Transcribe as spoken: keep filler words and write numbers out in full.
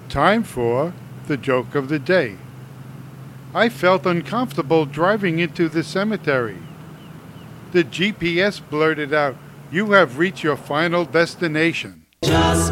Time for the joke of the day. I felt uncomfortable driving into the cemetery. The G P S blurted out, "You have reached your final destination." Just